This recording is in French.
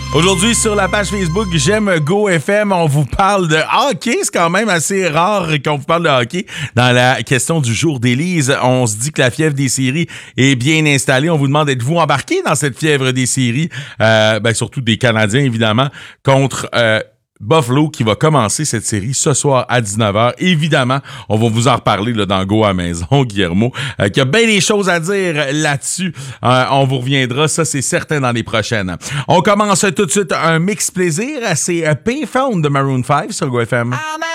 Aujourd'hui, sur la page Facebook J'aime GoFM, on vous parle de hockey. C'est quand même assez rare qu'on vous parle de hockey. Dans la question du jour d'Élise, on se dit que la fièvre des séries est bien installée. On vous demande, êtes-vous embarqué dans cette fièvre des séries? Surtout des Canadiens, évidemment, contre... Buffalo qui va commencer cette série ce soir à 19h. Évidemment, on va vous en reparler là, dans Go à maison, Guillermo, qui a bien des choses à dire là-dessus. On vous reviendra, ça c'est certain dans les prochaines. On commence tout de suite un mix plaisir. C'est Payphone de Maroon 5 sur Go FM.